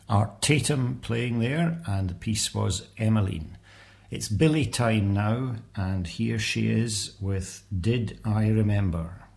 Art Tatum playing there, and the piece was Emmeline. It's Billy time now, and here she is with Did I Remember?